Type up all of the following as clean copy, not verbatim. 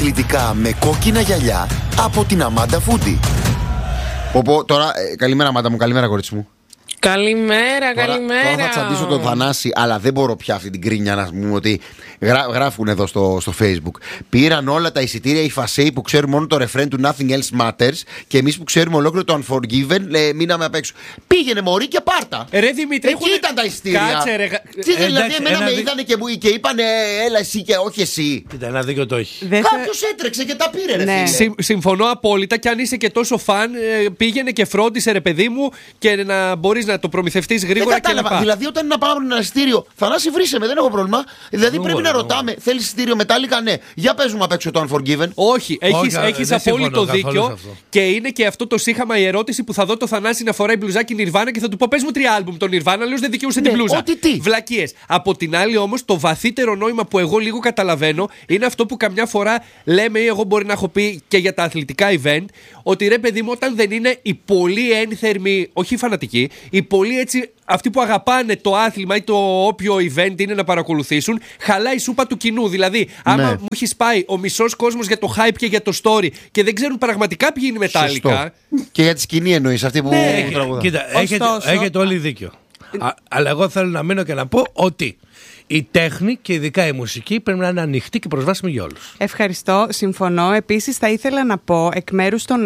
αθλητικά με κόκκινα γυαλιά από την Αμάντα Φούντι. Τώρα, καλημέρα Αμάντα μου, καλημέρα κορίτσι μου. Καλημέρα. Τώρα θα τσαντήσω τον Θανάση, αλλά δεν μπορώ πια αυτή την κρίνια να πούμε ότι γράφουν εδώ στο Facebook. Πήραν όλα τα εισιτήρια οι Φασέοι που ξέρουν μόνο το ρεφρέν του Nothing Else Matters και εμείς που ξέρουμε ολόκληρο το Unforgiven μείναμε απ' έξω. Πήγαινε μωρή και πάρτα. Ρε Δημήτρη, εκεί ήταν τα εισιτήρια. Κάτσε ρε. Δηλαδή εμένα με είδανε και είπανε έλα εσύ και όχι εσύ. Κοίτα, ένα δίκιο το έχει. Κάποιος έτρεξε και τα πήρε ρε φίλε. Συμφωνώ απόλυτα και αν είσαι και τόσο φαν πήγαινε και φρόντισε ρε παιδί μου και να μπορείς να το προμηθευτείς γρήγορα και να πας. Δηλαδή όταν είναι να πάμε ένα εισιτήριο, Θανάση βρήσε με, δεν έχω πρόβλημα. Δηλαδή πρέπει να ρωτάμε, θέλεις εισιτήριο Μετάλλικα, ναι. Για πες μου απ' έξω το Unforgiven. Όχι, έχεις απόλυτο δίκιο. Και είναι και αυτό το σύγχαμα η ερώτηση που θα δω το Θανάση να φοράει μπλουζάκι Nirvana και θα του πω πες μου 3 άλμπουμ τον Nirvana, αλλιώς δεν δικαιούσε την μπλούζα. Βλακίες. Από την άλλη όμως το βαθύτερο νόημα που εγώ λίγο καταλαβαίνω είναι αυτό που καμιά φορά λέμε ή εγώ μπορεί να έχω πει και για τα αθλητικά event, ότι ρε παιδί μου όταν δεν είναι οι πολύ ένθερμοι, όχι οι φανατικοί, οι πολύ έτσι αυτοί που αγαπάνε το άθλημα ή το όποιο event είναι να παρακολουθήσουν, χαλάει η σούπα του κοινού. Δηλαδή, άμα μου έχει πάει ο μισός κόσμος για το hype και για το story και δεν ξέρουν πραγματικά ποιοι είναι Μετάλλικα. Και για τη σκηνή εννοείς, αυτή που. Κοίτα, έχετε όλοι δίκιο. Αλλά εγώ θέλω να μείνω και να πω ότι η τέχνη και ειδικά η μουσική πρέπει να είναι ανοιχτή και προσβάσιμη για όλους. Ευχαριστώ, συμφωνώ. Επίσης θα ήθελα να πω εκ μέρους των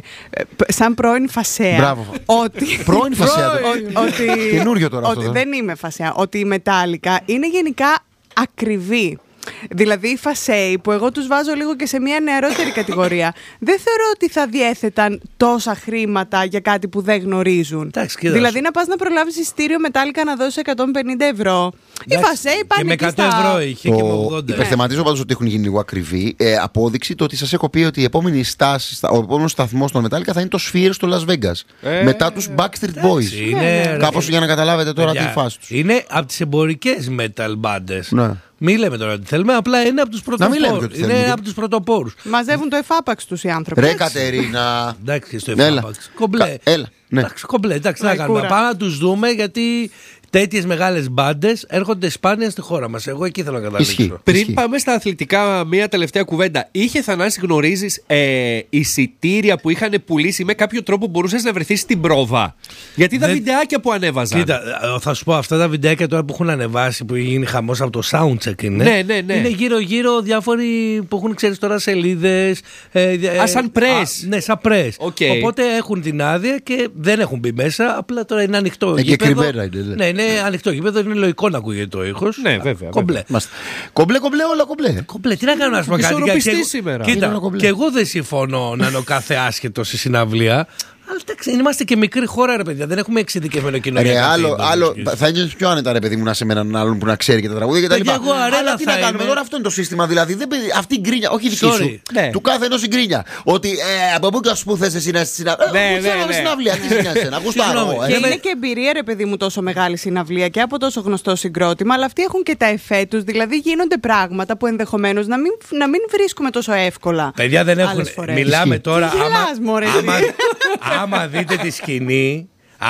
σαν πρώην Φασέα. Μπράβο. Πρώην Φασέα. Καινούριο τώρα αυτό. Δεν είμαι Φασέα. Ότι η Μετάλλικα είναι γενικά ακριβή. Δηλαδή οι Φασέοι που εγώ τους βάζω λίγο και σε μια νεαρότερη κατηγορία, δεν θεωρώ ότι θα διέθεταν τόσα χρήματα για κάτι που δεν γνωρίζουν. Δηλαδή να πας να προλάβεις εισιτήριο Μετάλλικα να δώσεις 150 ευρώ. Οι Φασέοι πάνε και με 100 ευρώ είχε και με 80. Υπερθεματίζω πάντως ότι έχουν γίνει λίγο ακριβή. Απόδειξη το ότι σας έχω πει ότι η επόμενη στάση, ο επόμενος σταθμός των Μετάλλικα θα είναι το Sphere στο Las Vegas. Μετά τους Backstreet Boys. Κάπως για να καταλάβετε τώρα τη φάση τους. Είναι από τις εμπορικές metal bands. Μην λέμε τώρα ότι θέλουμε, απλά είναι από τους πρωτοπόρους. Είναι από τους πρωτοπόρους. Μαζεύουν το εφάπαξ τους οι άνθρωποι. Ρε Κατερίνα. Εντάξει, στο εφάπαξ. Κομπλέ. Κομπλέ, εντάξει, να κάνουμε. Πάμε να τους δούμε γιατί τέτοιες μεγάλες μπάντες έρχονται σπάνια στη χώρα μας. Εγώ εκεί θέλω να καταλήξω. Πριν πάμε στα αθλητικά, μία τελευταία κουβέντα. Είχε Θανάση γνωρίζεις εισιτήρια που είχαν πουλήσει με κάποιο τρόπο μπορούσες να βρεθείς στην πρόβα? Γιατί τα βιντεάκια που ανέβαζαν. Κοίτα, θα σου πω αυτά τα βιντεάκια τώρα που έχουν ανεβάσει, που γίνει χαμός από το soundcheck είναι. Ναι. Είναι γύρω-γύρω διάφοροι που έχουν, ξέρεις τώρα, σελίδες. Σαν πρες. Ναι, σαν πρες. Okay. Οπότε έχουν την άδεια και δεν έχουν μπει μέσα. Απλά τώρα είναι ανοιχτό γήπεδο. Εγκεκριμένα είναι. Ναι, είναι ανοιχτό γήπεδο, είναι λογικό να ακούγεται το ήχος. Ναι, βέβαια. Κομπλέ. Κομπλέ, όλα κομπλέ. Κομπλέ, τι να κάνω, ας πούμε κάτι. Ισορροπιστή σήμερα. Κοίτα, και εγώ δεν συμφωνώ να είναι ο κάθε άσχετο στη συναυλία. Αλλά εντάξει, είμαστε και μικρή χώρα, ρε παιδιά. Δεν έχουμε εξειδικευμένο κοινό. Άλλο, θα νιώθει πιο άνετα, ρε παιδί μου, να σε έναν άλλον που να ξέρει και τα τραγούδια κτλ. Αλλά τι να κάνουμε τώρα, αυτό είναι το σύστημα. Δηλαδή, αυτή η γκρίνια, όχι η δική σου. Του κάθε ενός η γκρίνια. Ότι από πού και α πούμε θες εσύ να είσαι συναυλία. Τι συνέβη, να ακούς το άλλο. Και είναι και εμπειρία, ρε παιδί μου, τόσο μεγάλη συναυλία και από τόσο γνωστό συγκρότημα. Αλλά αυτοί έχουν και τα εφέ τους. Δηλαδή, γίνονται πράγματα που ενδεχομένως να μην βρίσκουμε τόσο εύκολα. Παιδιά δεν έχουν. Μιλάμε τώρα. Άμα δείτε τη σκηνή,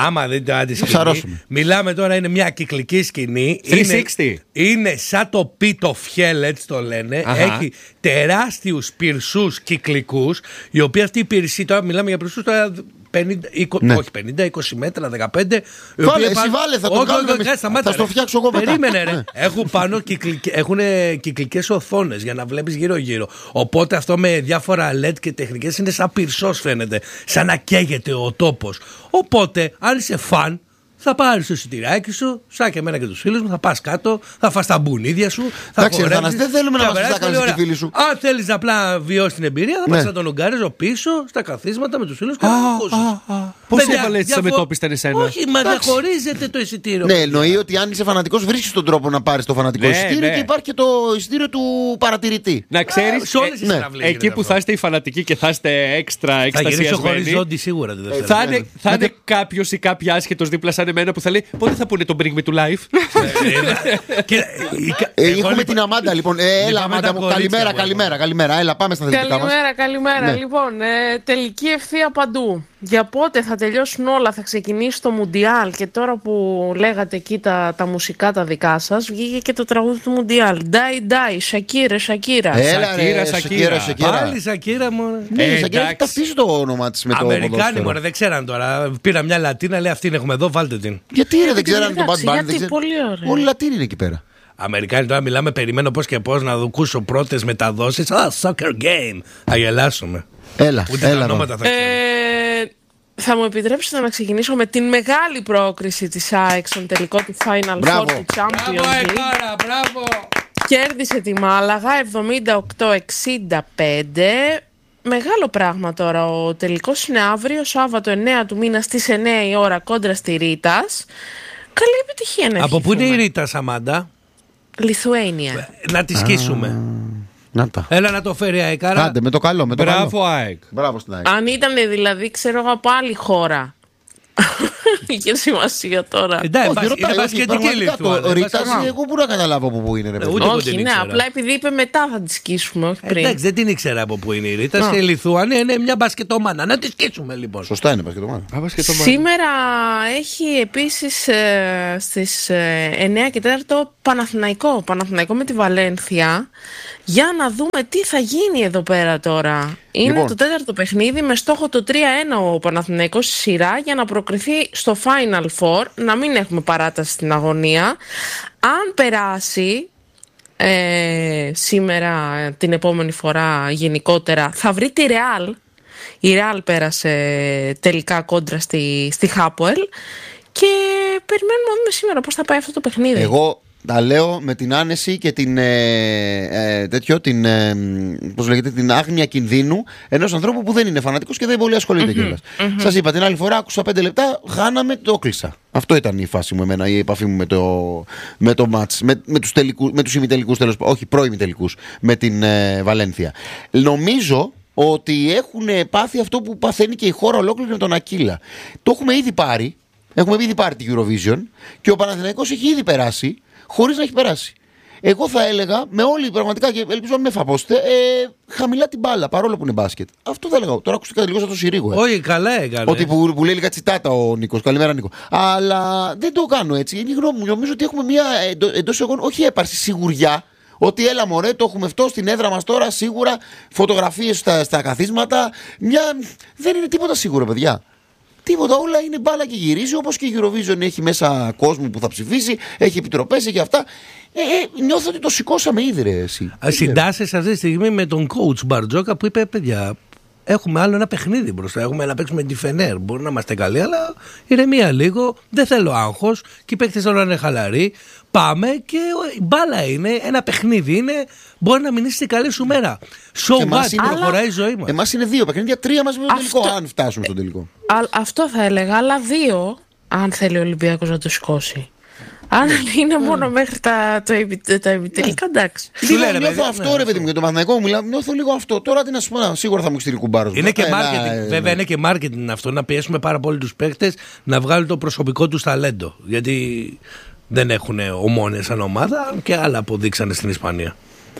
μιλάμε τώρα, είναι μια κυκλική σκηνή. 360. Είναι σαν το πίτο φιέλ, έτσι το λένε. Έχει τεράστιους πυρσούς κυκλικούς, οι οποίοι αυτοί οι πυρσοί, τώρα μιλάμε για πυρσούς τώρα 50, 20 μέτρα, 15. Βάλε, θα το κάνουμε. Θα το φτιάξω εγώ μετά. Περίμενε, ρε. Έχουν κυκλικές οθόνες για να βλέπεις γύρω-γύρω. Οπότε αυτό με διάφορα LED και τεχνικές είναι σαν πυρσός, φαίνεται. Σαν να καίγεται ο τόπος. Οπότε, αν είσαι φαν, θα πάρεις το εισιτηριάκι σου, σαν και εμένα και τους φίλους μου, θα πας κάτω, θα φας τα μπουνίδια σου. Εντάξει, δεν θέλουμε να μας πεις να κάνεις τη φίλη σου. Αν θέλεις απλά βιώσεις την εμπειρία, θα πας να τον Ουγγάριζο πίσω, στα καθίσματα με τους φίλους και να ακούσεις. Πώς έβαλε έτσι αμετώπιστα εσένα? Όχι, μα διαχωρίζεται το εισιτήριο. Ναι, εννοεί ότι αν είσαι φανατικός, βρίσκεις τον τρόπο να πάρεις το φανατικό εισιτήριο και υπάρχει και το εισιτήριο του παρατηρητή. Να ξέρεις, εκεί που θα είστε οι φανατικοί και θα είστε έξτρα εκστασιασμένοι. Θα γυρίσω χωρίς ζώντι σίγουρα. Θα είναι κάποιος ή κάποια άσχετος δίπλα σαν εμένα που θα λέει πότε θα πούνε το Bring Me to Life. Έχουμε την Αμάντα λοιπόν. Έλα Αμάντα μου, καλημέρα. Έλα, πάμε στα αθλητικά μας. Καλημέρα. Λοιπόν, τελική ευθεία παντού. για πότε θα τελειώσουν όλα, θα ξεκινήσει το Μουντιάλ. Και τώρα που λέγατε εκεί τα μουσικά τα δικά σας, βγήκε και το τραγούδι του Μουντιάλ. Die, Σακύρα. Σακύρα. Πάλι Σακύρα, μωρέ. Ναι, η Σακύρα έχει ταυτίσει το όνομα της με το Αμερικάνοι, μωρέ, δεν ξέραν τώρα. Πήρα μια Λατίνα, λέει αυτήν έχουμε εδώ, βάλτε την. Γιατί δεν ξέραν τον Bad Bunny? Γιατί, πολύ ωραία. Όλοι Λατίνοι είναι εκεί πέρα. Αμερικάνοι τώρα μιλάμε, περιμένω πώς και πώς να ακούσω πρώτες μεταδόσεις. Soccer game. Αγελάσουμε. Έλα. Θα μου επιτρέψετε να ξεκινήσω με την μεγάλη πρόκριση της ΑΕΚ στον τελικό του Final Four του Champions League. Μπράβο. Κέρδισε τη Μάλαγα 78-65. Μεγάλο πράγμα τώρα. Ο τελικός είναι αύριο, Σάββατο 9 του μήνα στις 9 η ώρα κόντρα στη Ρήτας. Καλή επιτυχία να Από πού είναι η Ρίτα, Σαμάντα? Λιθουένια. Να τη σκίσουμε. Έλα να το φέρει η ΑΕΚ. Άντε, με το καλό. Μπράβο, ΑΕΚ. Μπράβο στην ΑΕΚ. Αν ήταν δηλαδή, ξέρω εγώ, από άλλη χώρα. Είχε σημασία τώρα. Εντάξει, είναι μπασκετική Λιθουάνια. Εγώ μπορώ να καταλάβω από πού είναι. Όχι, ναι, απλά επειδή είπε μετά θα τη σκίσουμε, όχι πριν. Εντάξει, δεν την ήξερα από πού είναι η Ρίτα. Και η Λιθουάνια είναι μια μπασκετομάνα. Να τη σκίσουμε λοιπόν. Σωστά είναι μπασκετομάνα. Σήμερα έχει επίσης στις 9 και 4 Παναθηναϊκό με τη Βαλένθια. Για να δούμε τι θα γίνει εδώ πέρα τώρα. Είναι λοιπόν το τέταρτο παιχνίδι με στόχο το 3-1 ο Παναθηναϊκός στη σειρά για να προκριθεί στο Final Four, να μην έχουμε παράταση στην αγωνία. Αν περάσει σήμερα την επόμενη φορά γενικότερα θα βρει τη Real. Η Real πέρασε τελικά κόντρα στη Χάποελ και περιμένουμε να δούμε σήμερα πώς θα πάει αυτό το παιχνίδι. Εγώ τα λέω με την άνεση και την, την άγνοια κινδύνου ενός ανθρώπου που δεν είναι φανατικός και δεν πολύ ασχολείται κιόλας. Σας είπα την άλλη φορά, άκουσα 5 λεπτά, χάναμε, το κλείσα. Αυτό ήταν η φάση μου εμένα, η επαφή μου με το μάτς, με τους ημιτελικούς, όχι πρώιμιτελικούς, με την Βαλένθια. Νομίζω ότι έχουν πάθει αυτό που παθαίνει και η χώρα ολόκληρη με τον Ακύλα. Το έχουμε ήδη πάρει. Έχουμε ήδη πάρει την Eurovision και ο Παναθηναϊκός έχει ήδη περάσει χωρίς να έχει περάσει. Εγώ θα έλεγα με όλη πραγματικά και ελπίζω να μην με φαπώσετε, χαμηλά την μπάλα παρόλο που είναι μπάσκετ. Αυτό θα έλεγα. Τώρα ακούστηκα λίγο σαν το Συρίγο. Όχι, καλά έκανε. Ότι που λέει λίγα τσιτάτα ο Νίκος. Καλημέρα, Νίκο. Αλλά δεν το κάνω έτσι. Είναι η γνώμη μου. Νομίζω ότι έχουμε μια εντός εγών, όχι έπαρση, σιγουριά. Ότι έλα μωρέ, το έχουμε αυτό στην έδρα μας τώρα σίγουρα. Φωτογραφίες στα καθίσματα. Δεν είναι τίποτα σίγουρο, παιδιά. Τίποτα, όλα είναι μπάλα και γυρίζει, όπως και η Eurovision έχει μέσα κόσμο που θα ψηφίσει, έχει επιτροπές, έχει αυτά. Νιώθω ότι το σηκώσαμε ήδη, ρε εσύ. Συντάσσεσαι αυτή τη στιγμή με τον coach Μπαρτζόκα που είπε: παιδιά, έχουμε άλλο ένα παιχνίδι μπροστά. Έχουμε να παίξουμε τη Φενέρ. Μπορεί να είμαστε καλοί, αλλά ηρεμία λίγο. Δεν θέλω άγχος. Και οι παίκτες θέλω να είναι χαλαροί. Πάμε και η μπάλα είναι, ένα παιχνίδι είναι. Μπορεί να μην είσαι στην καλή σου μέρα. So what, προχωράει η ζωή μας. Εμάς είναι 2 παιχνίδια, 3 μαζί με το τελικό, αν φτάσουμε στο τελικό. Αυτό θα έλεγα, αλλά 2, αν θέλει ο Ολυμπιακός να το σηκώσει. Αν είναι μόνο μέχρι τα επιτελικά, εντάξει. Νιώθω αυτό, ρε παιδί μου, για το Παναθηναϊκό μου νιώθω λίγο αυτό. Τώρα τι να σου πω, σίγουρα θα μου στείλει κουμπάρος. Είναι και marketing. Βέβαια, είναι και marketing αυτό, να πιέσουμε πάρα πολύ τους παίκτες να βγάλουν το προσωπικό τους ταλέντο. Γιατί δεν έχουν ομόνες σαν ομάδα και άλλα αποδείξανε στην Ισπανία.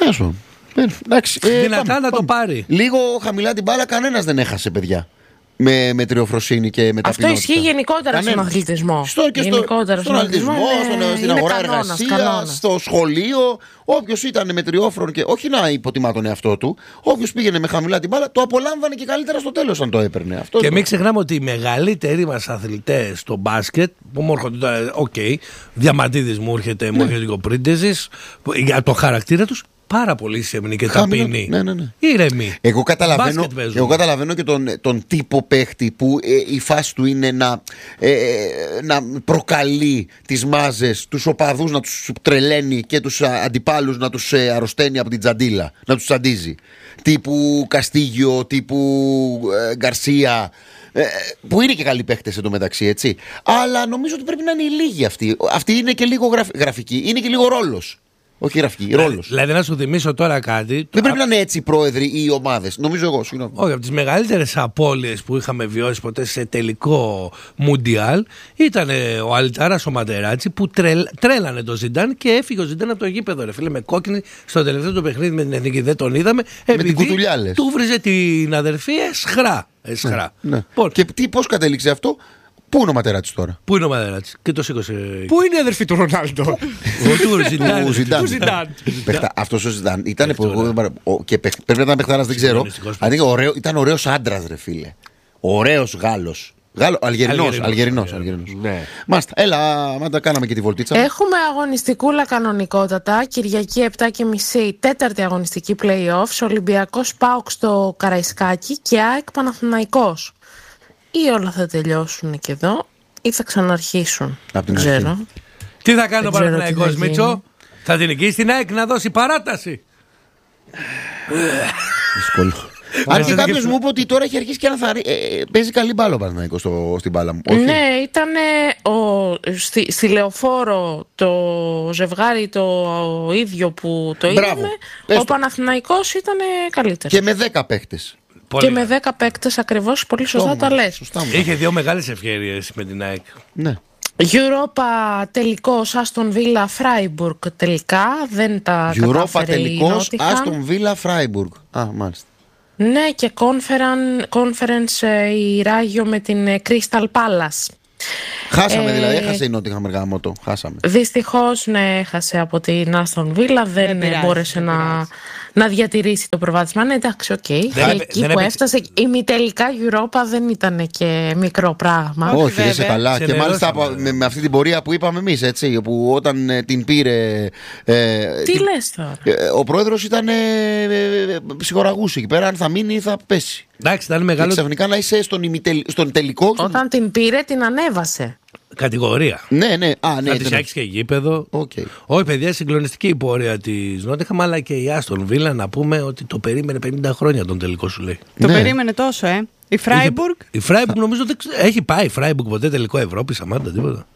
Δυνατά να το πάρει. Λίγο χαμηλά την μπάλα, κανένας δεν έχασε, παιδιά. Με μετριοφροσύνη και με ταπεινότητα. Αυτό ισχύει γενικότερα στον αθλητισμό. Στον αθλητισμό, στην αγορά εργασίας, στο σχολείο. Όποιος ήταν μετριόφρον και όχι να υποτιμά τον εαυτό του, όποιος πήγαινε με χαμηλά την μπάλα, το απολάμβανε και καλύτερα στο τέλος αν το έπαιρνε. Αυτό και μην ξεχνάμε ότι οι μεγαλύτεροι μας αθλητές στο μπάσκετ, που μου έρχονται τώρα, Διαμαντίδης μου έρχεται, μου έρχεται ο Πρίντεζης, για το χαρακτήρα τους. Πάρα πολύ σεμνή και ταπεινή. Ναι. Ήρεμη. Εγώ καταλαβαίνω και τον τύπο παίχτη που η φάση του είναι να προκαλεί τις μάζες, τους οπαδούς να τους τρελαίνει και τους αντιπάλους να τους αρρωσταίνει από την τζαντίλα, να τους τσαντίζει. Τύπου Καστίγιο, τύπου Γκαρσία. Που είναι και καλοί παίχτες εντωμεταξύ, έτσι. Αλλά νομίζω ότι πρέπει να είναι οι λίγοι αυτοί. Αυτή είναι και λίγο γραφική, είναι και λίγο ρόλος. Όχι γραφική, ρόλος. Δηλαδή να σου θυμίσω τώρα κάτι. Δεν πρέπει να είναι έτσι οι πρόεδροι ή οι ομάδες. Νομίζω εγώ, συγγνώμη. Όχι, από τις μεγαλύτερες απώλειες που είχαμε βιώσει ποτέ σε τελικό Μουντιάλ ήταν ο Αλτάρας ο Ματεράτσι που τρέλανε τον Ζιντάν και έφυγε ο Ζιντάν από το γήπεδο. Ρε φίλε, με κόκκινη στο τελευταίο του παιχνίδι με την Εθνική. Δεν τον είδαμε. Με την κουτουλιά, λες. Του βρίζε την αδερφή εσχρά. Εσχρά. Ναι. Και πώς κατέληξε αυτό? Πού είναι ο Ματεράτσι τώρα? Πού είναι ο Ματεράτσι? Και το σήκωσε. Πού είναι η αδερφή του Ρονάλντο? Του Ζιντάν. Αυτός ο Ζιντάν ήταν. Και πρέπει να ήταν παιχτάρας, δεν ξέρω. Ήταν ωραίος άντρας, ρε φίλε. Ωραίος Γάλλος. Αλγερινός. Ναι. Μάλιστα. Έλα, μάτα, κάναμε και τη βολτίτσα. Έχουμε αγωνιστικούλα κανονικότατα. Κυριακή 7:30, τέταρτη αγωνιστική play-offs. Ολυμπιακός ΠΑΟΚ στο Καραϊσκάκι και ΑΕΚ Παναθηναϊκός. Ή όλα θα τελειώσουν και εδώ, ή θα ξαναρχίσουν. Δεν ξέρω. Τι θα κάνει ο Παναθηναϊκός, Μίτσο? Θα την νικήσει την ΑΕΚ να δώσει παράταση? Δύσκολο. Αν και κάποιος μου είπε ότι τώρα έχει αρχίσει και να παίζει καλή μπάλα ο Παναθηναϊκός στην μπάλα μου. Ναι, ήταν στη Λεωφόρο το ζευγάρι το ίδιο που το είδαμε. Ο Παναθηναϊκός ήταν καλύτερος. Και με 10 παίχτες. Και με 10 παίκτες ακριβώς, πολύ σωστά τα λες. Είχε δύο μεγάλες ευκαιρίες με την ΑΕΚ. Ναι. Europa τελικός Aston Villa Freiburg τελικά, δεν τα κατάφερε η τελικός Nottingham. Aston Villa Freiburg. Μάλιστα. Ναι, και conference η Ράγιο με την Crystal Palace. Χάσαμε δηλαδή, έχασε η Nottingham Μεργάμοτο. Χάσαμε. Δυστυχώς, ναι, έχασε από την Aston Villa, δεν μπόρεσε να διατηρήσει το προβάδισμα. Ναι, εντάξει, οκ. Εκεί που έφτασε, η ημιτελικά Europa δεν ήταν και μικρό πράγμα. Όχι, είσαι καλά. Και μάλιστα με αυτή την πορεία που είπαμε εμείς, έτσι, όπου όταν την πήρε. Τι λες τώρα? Ο πρόεδρος ήταν ψυχοραγούς εκεί πέρα, αν θα μείνει ή θα πέσει. Εντάξει, ήταν μεγάλο. Και ξαφνικά να είσαι στον τελικό. Όταν την πήρε, την ανέβασε. Κατηγορία. Ναι. Θα της έχεις και γήπεδο. Όχι, παιδιά, συγκλονιστική η πορεία της Νότιχαμ, αλλά και η Άστον Βίλα, να πούμε ότι το περίμενε 50 χρόνια τον τελικό, σου λέει. Το περίμενε τόσο, Η Φράιμπουργκ. Η Φράιμπουργκ νομίζω έχει πάει η Φράιμπουργκ ποτέ τελικό Ευρώπη, Σαμάντα, τίποτα.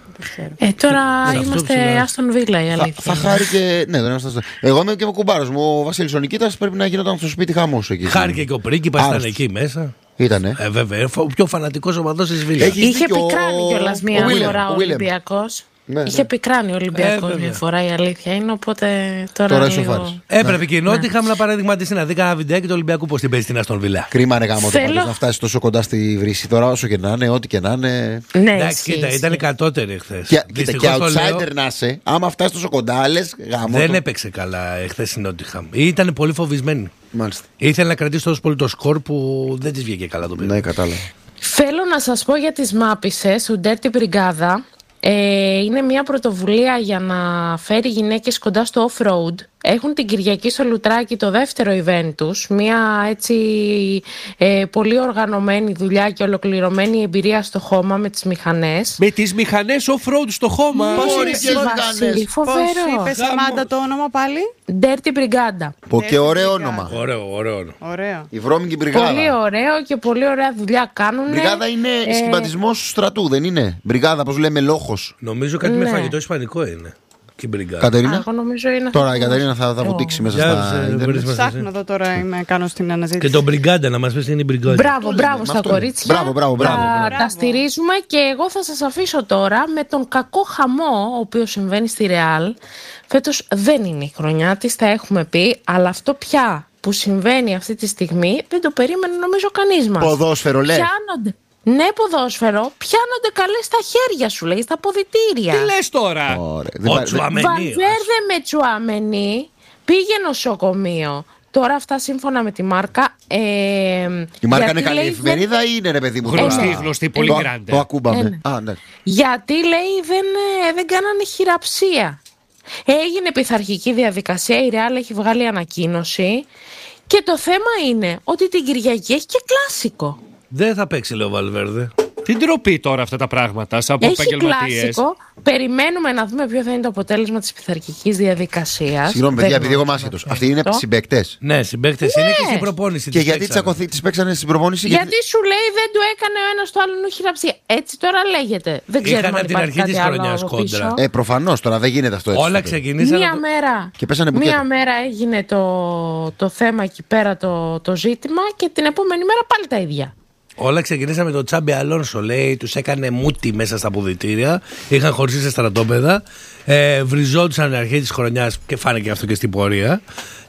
Τώρα είμαστε Άστον Βίλα, η αλήθεια. Θα χάρη και. Ναι, δεν είμαστε. Εγώ είμαι και ο κουμπάρος μου. Ο Βασίλης ο Νικήτας πρέπει να γινόταν στο σπίτι χαμός εκεί. Χάρηκε και ο πρίγκιπας ήταν εκεί μέσα. Ήτανε. Βέβαια, ο πιο φανατικός οπαδός της Βίλα. Είχε πικράνει κιόλας μία φορά ο Ολυμπιακός. Είχε πικράνει ο Ολυμπιακός μια φορά, η αλήθεια είναι. Οπότε τώρα λίγο... Έπρεπε και η Νότιχαμ να παραδειγματίσει, να δει κανένα βιντεάκι του Ολυμπιακού πώς την παίζει στην Αστον Βίλα. Κρίμα ρε γάμο να φτάσει τόσο κοντά στη βρύση τώρα, όσο και να είναι, ό,τι και να είναι. Ναι, εντάξει, ήταν κατώτερη εχθές. Και outsider να είσαι, άμα φτάσει τόσο κοντά, λες γάμο. Δεν έπαιξε καλά εχθές η Νότιχαμ. Ήταν πολύ φοβισμένη. Μάλιστα. Ήθελε να κρατήσει τόσο πολύ το σκορ που δεν της βγήκε καλά το παιδί. Ναι, κατάλαβα. Θέλω να σας πω για τις μάπισσες, ο Dirty Brigada. Είναι μια πρωτοβουλία για να φέρει γυναίκες κοντά στο off-road. Έχουν την Κυριακή στο Λουτράκι το δεύτερο event τους. Μια έτσι πολύ οργανωμένη δουλειά και ολοκληρωμένη εμπειρία στο χώμα με τις μηχανές. Με τις μηχανές off-road στο χώμα. Πώς είπες Σαμάντα το όνομα πάλι? Dirty Brigada. Και ωραίο όνομα. Ωραίο. Η βρώμικη μπριγάδα. Πολύ ωραίο και πολύ ωραία δουλειά κάνουν. Μπριγάδα είναι σχηματισμός στρατού, δεν είναι? Μπριγάδα, πώς λέμε, λόγος. Νομίζω κάτι με φαγητό ισπανικό είναι. Κατερίνα. Είναι τώρα η Κατερίνα θα βουτήξει μέσα στα ίντερνετ. Ψάχνω εδώ τώρα, κάνω στην αναζήτηση. Και τον Μπριγκάντα, να μας πεις τι είναι η Μπριγκάντα. Μπράβο στα κορίτσια. Μπράβο. Τα στηρίζουμε και εγώ θα σας αφήσω τώρα με τον κακό χαμό ο οποίος συμβαίνει στη Ρεάλ. Φέτος δεν είναι η χρονιά της, τα έχουμε πει, αλλά αυτό πια που συμβαίνει αυτή τη στιγμή δεν το περίμενε νομίζω κανείς μας. Ποδόσφαιρο λέει. Ναι, ποδόσφαιρο, πιάνονται καλές στα χέρια σου, λέει, στα ποδητήρια. Τι λες τώρα? Ο Τσουαμενί. Βαλβέρδε με Τσουαμενί πήγε νοσοκομείο. Τώρα αυτά σύμφωνα με τη μάρκα. Η μάρκα είναι καλή εφημερίδα ή είναι ρε παιδί μου? Γνωστή, πολύ γκράντε. Το ακούμπαμε. Ναι. Γιατί λέει δεν κάνανε χειραψία. Έγινε πειθαρχική διαδικασία, η Ρεάλ έχει βγάλει ανακοίνωση. Και το θέμα είναι ότι την Κυριακή έχει και κλάσικο. Δεν θα παίξει, λέει ο Βαλβέρδε. Τι ντροπή τώρα αυτά τα πράγματα από επαγγελματίες. Κλασικό. Περιμένουμε να δούμε ποιο θα είναι το αποτέλεσμα της πειθαρχικής διαδικασίας. Συγγνώμη, παιδιά, επειδή εγώ είμαι άσχετος. Αυτοί είναι συμπαίκτες. Ναι, συμπαίκτες είναι και στην προπόνηση. Και γιατί τις παίξανε στην προπόνηση? Γιατί σου λέει δεν του έκανε ο ένας το άλλον χειραψία. Έτσι τώρα λέγεται. Δεν ξέρουμε αν την αρχή της χρονιάς κόντρα. Προφανώς τώρα δεν γίνεται αυτό έτσι. Όλα ξεκινήσαν. Μία μέρα έγινε το θέμα εκεί πέρα το ζήτημα και την επόμενη μέρα πάλι τα ίδια. Όλα ξεκινήσαμε με τον Τσάμπι Αλόνσο, λέει, τους έκανε μούτι μέσα στα αποδυτήρια, είχαν χωρίσει σε στρατόπεδα, βριζόντουσαν την αρχή της χρονιάς και φάνηκε αυτό και στην πορεία.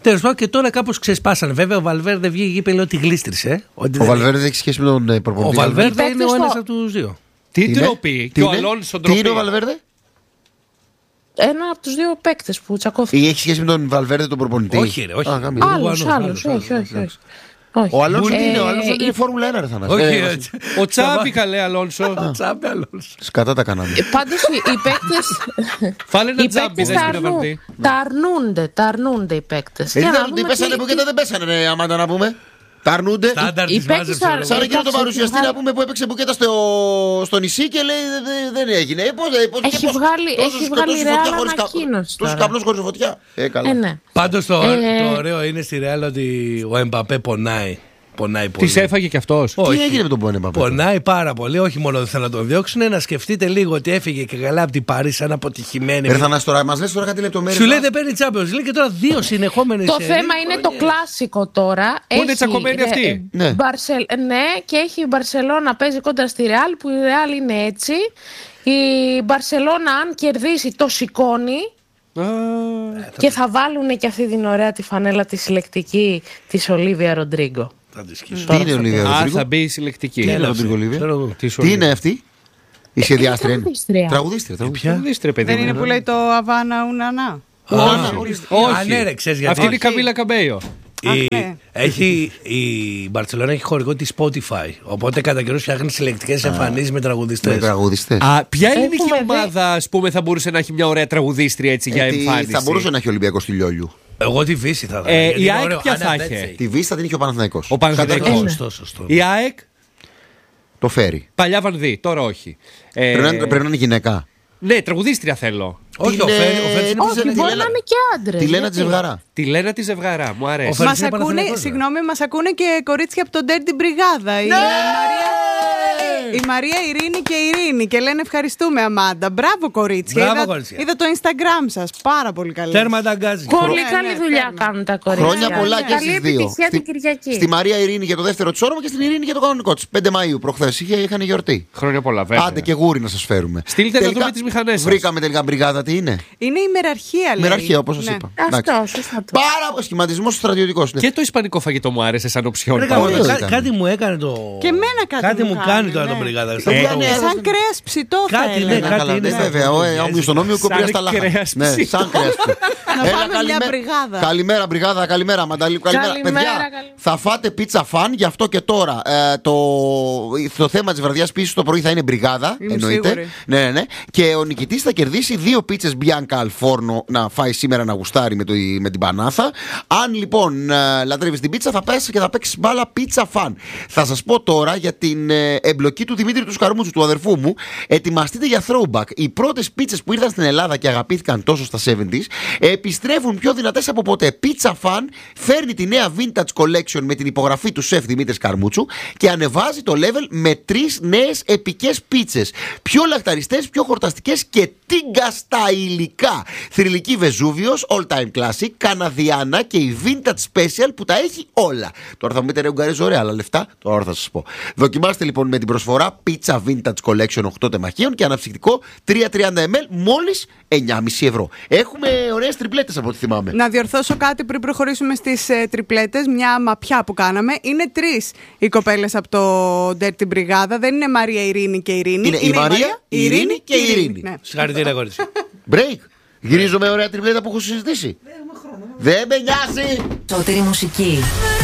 Τέλος πάντων, και τώρα κάπως ξεσπάσανε. Βέβαια, ο Βαλβέρντε βγήκε, είπε ότι γλίστρισε. Ο Βαλβέρνde έχει σχέση με τον προπονητή. Ο Βαλβέρντε είναι ο ένας από τους δύο. Τι ντροπή, και ο Αλόνσο ντροπή. Τι είναι ο Βαλβέρνde? Ένα από τους δύο παίκτες που τσακώθηκαν. Ή έχει σχέση με τον Βαλβέρνde τον προπονητή? Όχι, όχι. Άλλος, όχι. Ο Αλόνσο τι είναι? Ο Αλόνσο είναι Φόρμουλα 1, ρε Θανάση. Ο Τσάμπι, καλέ Αλόνσο. Σκατά τα κάναμε. Πάντως οι παίκτες. Φάλε ένα Τσάμπι, δεν είναι τα αρνούνται οι παίκτες. Τι πέσανε που και δεν πέσανε, ρε Αμάντα, να πούμε. Τα αρνούνται. Σαν εκείνο το παρουσιαστή να πούμε που έπαιξε μπουκέτα στο νησί και λέει δεν έγινε. Έχει βγάλει ρεάλ ανακοίνωση. Τόσο καπνός χωρίς φωτιά. Πάντως το ωραίο είναι στη Ρεάλ ότι ο Εμπαπέ πονάει. Πονάει πολύ. Τις έφαγε κι αυτός. Τι έγινε με τον Εμπαπέ? Πονάει πάρα πολύ. Όχι μόνο δεν θέλουν να τον διώξουν, να σκεφτείτε λίγο ότι έφυγε και καλά από την Παρί σαν αποτυχημένη. Μας λες τώρα κάτι λεπτομέρειες. Σου λέει δεν παίρνει Champions League και τώρα 2 συνεχόμενες. Το θέμα είναι το κλάσικο τώρα. Πού είναι τσακωμένη αυτή? Ναι, και έχει η Μπαρσελόνα παίζει κοντά στη Ρεάλ, που η Ρεάλ είναι έτσι. Η Μπαρσελόνα, αν κερδίσει, το σηκώνει. Και θα βάλουν και αυτή την ωραία τη φανέλα τη συλλεκτική της Ολίβια Ροντρίγκο. Τι είναι Ολίβια Ροντρίγκο? Θα μπει η συλλεκτική. Τι είναι αυτή? Η σχεδιάστρια. Τραγουδίστρια, παιδί. Δεν είναι που λέει το Αβάνα Ουνανά? Όχι. Αυτή είναι η Καμίλα Καμπέιο. Η Μπαρτσελόνα έχει χορηγό τη Spotify. Οπότε κατά καιρούς φτιάχνει συλλεκτικές εμφανίσεις με τραγουδιστές. Ποια ελληνική ομάδα, ας πούμε, θα μπορούσε να έχει μια ωραία τραγουδίστρια έτσι για εμφάνιση? Θα μπορούσε να έχει Ολυμπιακό στη Λιόλιου. Εγώ τη Βύση θα δω. Η ΑΕΚ ποια θα είχε? Τη Βύση θα την είχε ο Παναθηναϊκός. Ο Παναθηναϊκός. Η ΑΕΚ το φέρει. Παλιά Βανδύ, τώρα όχι. Πρέπει να είναι γυναίκα. Ναι, τραγουδίστρια θέλω. Όχι, μπορεί να είναι και άντρες. Τη Λένα τη Ζευγαρά. Τη Λένα τη Ζευγαρά, μου αρέσει. Μας ακούνε και κορίτσια από τον Dirty Brigada. Η Μαρία, Ειρήνη και Ειρήνη. Και λένε ευχαριστούμε, Αμάντα. Μπράβο, κορίτσια. Είδα το Instagram σας. Πάρα πολύ καλή. Τέρμα ταγκάζει. Πολύ καλή δουλειά κάνουν τα κορίτσια. Χρόνια πολλά και στις δύο. Επιτυχία την Κυριακή. Στη Μαρία Ειρήνη για το δεύτερο της όνομα και στην Ειρήνη για το κανονικό της. 5 Μαΐου προχθές είχαν γιορτή. Χρόνια πολλά, βέβαια. Άντε και γούρι να σας φέρουμε. Στείλτε να δούμε τις μηχανές. Βρήκαμε τελικά μπριγάδα τι είναι. Είναι η μεραρχία, λέει. Μεραρχία, όπως σας είπα. Αυτό, σωστά. Πάρα σχηματισμός στρατιωτικός. Και το ισπανικό φαγητό μου άρεσε σαν οψιόν. Κάτι μου έκανε το. Και εμένα κάτι μου κάνει τώρα το μπριγάδα. Σαν κρέας ψητό θα έλεγα. Κάτι είναι βέβαια. Στον Όμοιο κοπρία στα λάχα. Σαν κρέας ψητό. Να πάμε μια μπριγάδα. Καλημέρα μπριγάδα, καλημέρα Μανταλή. Παιδιά, θα φάτε πίτσα φαν, γι' αυτό και τώρα το θέμα της βραδιάς πίσω το πρωί θα είναι μπριγάδα. Εννοείται. Ναι. Και ο νικητής θα κερδίσει 2 πίτσες Bianca al Forno να φάει σήμερα να γουστάρει με την πανάθα. Αν λοιπόν λατρεύεις την πίτσα, θα πέσει και θα παίξει μπάλα πίτσα φαν. Θα σας πω τώρα για την εμπλοκή του Δημήτρη του Σκαρμούτσου, του αδερφού μου. Ετοιμαστείτε για throwback. Οι πρώτες πίτσες που ήρθαν στην Ελλάδα και αγαπήθηκαν τόσο στα 70s επιστρέφουν πιο δυνατές από ποτέ. Πίτσα φαν φέρνει τη νέα vintage collection με την υπογραφή του σεφ Δημήτρη Σκαρμούτσου και ανεβάζει το level με 3 νέες επικές πίτσες. Πιο λαχταριστές, πιο χορταστικές και τίγκα στα υλικά. Θρυλική Βεζούβιος, all time classic, Καναδιάνα και η vintage special που τα έχει όλα. Τώρα θα μου πείτε ρε Ουγγαρέζο, ωραία, άλλα λεφτά. Τώρα θα σας πω. Δοκιμάστε λοιπόν με την προσφορά Pizza Vintage Collection 8 τεμαχίων και αναψυκτικό 330 ml μόλις 9,5 ευρώ. Έχουμε ωραίες τριπλέτες από ό,τι θυμάμαι. Να διορθώσω κάτι πριν προχωρήσουμε στις τριπλέτες. Μια μαπιά που κάναμε. Είναι 3 οι κοπέλες από το Dirty Brigada. Δεν είναι Μαρία, Ειρήνη και Ειρήνη. Είναι η Μαρία, η Ειρήνη και η Ειρήνη. Ναι. Συγχαρητήρια, κορίτσι. Break. Γυρίζω με ωραία τριπλέτα που έχω συζητήσει. Δεν με νοιάζει. Σωτήρη μουσική.